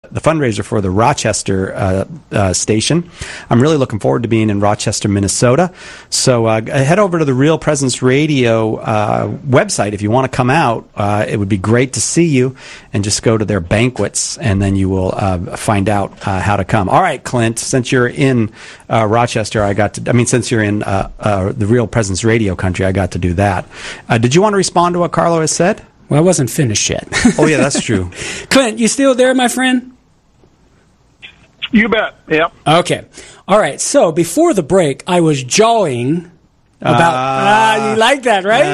the fundraiser for the Rochester station. I'm really looking forward to being in Rochester, Minnesota. So head over to the Real Presence Radio website if you want to come out. It would be great to see you, and just go to their banquets, and then you will find out how to come. All right, Clint, since you're in Rochester, since you're in the Real Presence Radio country, I got to do that. Did you want to respond to what Carlo has said? Well, I wasn't finished yet. Oh, yeah, that's true. Clint, you still there, my friend? You bet. Yep. Okay. All right. So before the break, I was jawing about. You like that, right?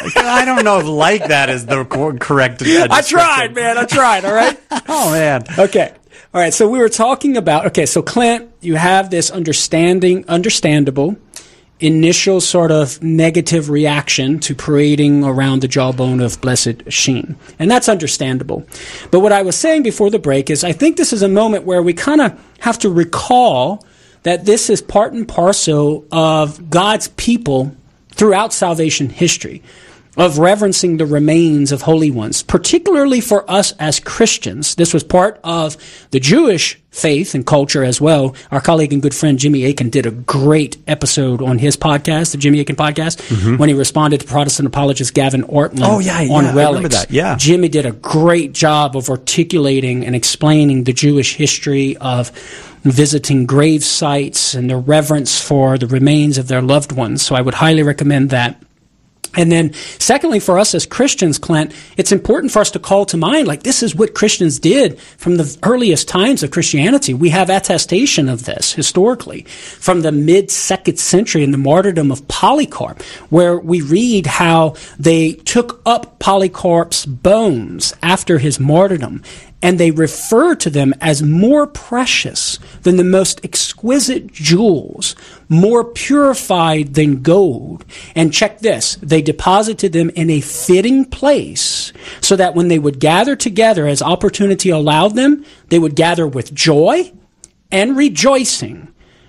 I don't know if "like that" is the correct. I tried, man. I tried. All right. Oh, man. Okay. All right. So we were talking about. Okay. So Clint, you have this understandable initial sort of negative reaction to parading around the jawbone of Blessed Sheen. And that's understandable. But what I was saying before the break is I think this is a moment where we kind of have to recall that this is part and parcel of God's people throughout salvation history, of reverencing the remains of holy ones, particularly for us as Christians. This was part of the Jewish faith and culture as well. Our colleague and good friend Jimmy Akin did a great episode on his podcast, the Jimmy Akin podcast, when he responded to Protestant apologist Gavin Ortland on relics. I remember that. Yeah. Jimmy did a great job of articulating and explaining the Jewish history of visiting grave sites and the reverence for the remains of their loved ones. So I would highly recommend that. And then, secondly, for us as Christians, Clint, it's important for us to call to mind, like, this is what Christians did from the earliest times of Christianity. We have attestation of this historically from the mid-2nd century in the martyrdom of Polycarp, where we read how they took up Polycarp's bones after his martyrdom, and they refer to them as more precious than the most exquisite jewels, more purified than gold. And check this, they deposited them in a fitting place so that when they would gather together as opportunity allowed them, they would gather with joy and rejoicing,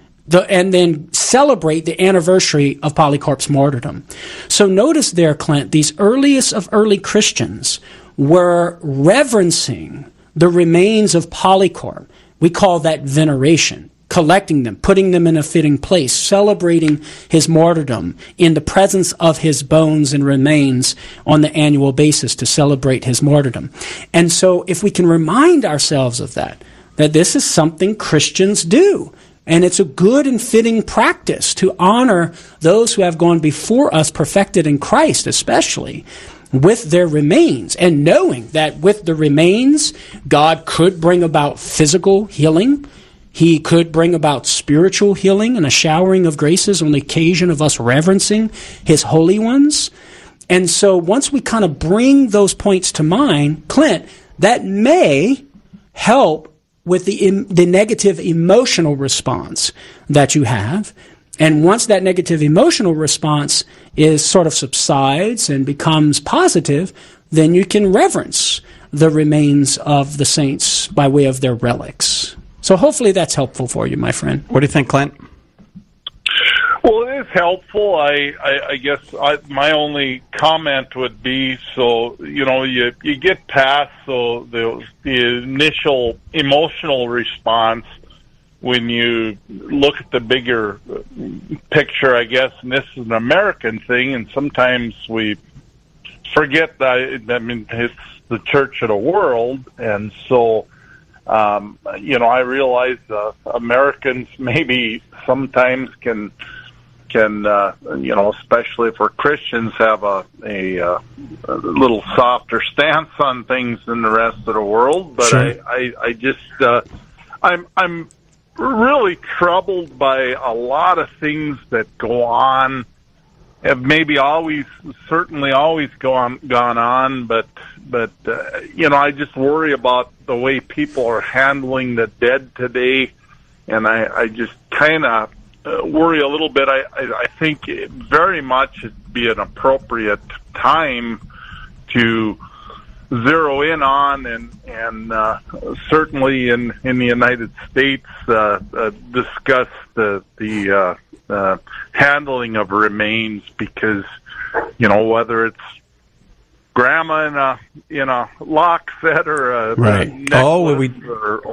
and then celebrate the anniversary of Polycarp's martyrdom. So notice there, Clint, these earliest of early Christians were reverencing the remains of Polycarp. We call that veneration, collecting them, putting them in a fitting place, celebrating his martyrdom in the presence of his bones and remains on the annual basis to celebrate his martyrdom. And so if we can remind ourselves of that this is something Christians do, and it's a good and fitting practice to honor those who have gone before us, perfected in Christ especially, with their remains, and knowing that with the remains, God could bring about physical healing. He could bring about spiritual healing and a showering of graces on the occasion of us reverencing his holy ones. And so once we kind of bring those points to mind, Clint, that may help with the negative emotional response that you have. And once that negative emotional response is sort of subsides and becomes positive, then you can reverence the remains of the saints by way of their relics. So hopefully that's helpful for you, my friend. What do you think, Clint? Well, it is helpful. I guess my only comment would be, so, you get past the initial emotional response when you look at the bigger picture, I guess, and this is an American thing, and sometimes we forget that, it's the church of the world, and so, I realize Americans maybe sometimes can especially for Christians, have a little softer stance on things than the rest of the world, but sure. I just, I'm really troubled by a lot of things that go on, have maybe certainly always gone on, but I just worry about the way people are handling the dead today, and I just kind of worry a little bit. I think very much it'd be an appropriate time to zero in on and certainly in the United States discuss the handling of remains, because whether it's grandma in a lock set or a right. necklace or